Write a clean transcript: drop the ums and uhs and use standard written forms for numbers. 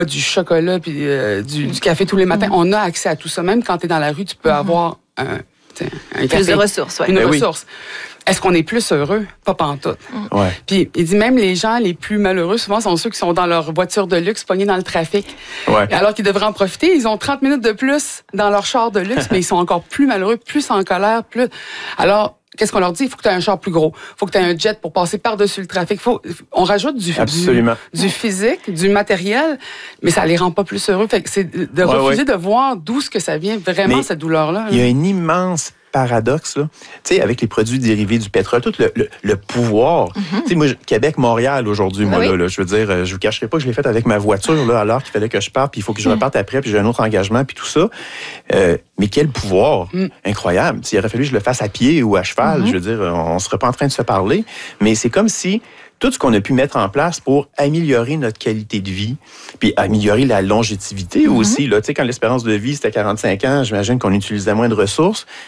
du chocolat puis du café tous les matins. On a accès à tout ça. Même quand tu es dans la rue, tu peux avoir un plus café, de ressources. Ouais. Une ressource. Est-ce qu'on est plus heureux? Pas pantoute. Ouais. Puis il dit même les gens les plus malheureux, souvent, sont ceux qui sont dans leur voiture de luxe, pognés dans le trafic. Ouais. Alors qu'ils devraient en profiter. Ils ont 30 minutes de plus dans leur char de luxe, mais ils sont encore plus malheureux, plus en colère, plus... Alors, qu'est-ce qu'on leur dit? Il faut que tu aies un char plus gros. Il faut que tu aies un jet pour passer par-dessus le trafic. On rajoute du physique, du matériel, mais ça les rend pas plus heureux. Fait que c'est de refuser de voir d'où ce que ça vient, vraiment, cette douleur-là. Il y a un immense paradoxe, là. Tu sais, avec les produits dérivés du pétrole, tout le pouvoir. Tu sais, moi, Québec-Montréal aujourd'hui, moi, là, je veux dire, je vous cacherai pas que je l'ai fait avec ma voiture, là, alors qu'il fallait que je parte, puis il faut que je reparte après, puis j'ai un autre engagement, puis tout ça. Mais quel pouvoir incroyable. T'sais, il aurait fallu que je le fasse à pied ou à cheval. Je veux dire, on serait pas en train de se parler. Mais c'est comme si tout ce qu'on a pu mettre en place pour améliorer notre qualité de vie, puis améliorer la longévité aussi. Là, tu sais, quand l'espérance de vie, c'était 45 ans, j'imagine qu'on utilisait moins de ressources.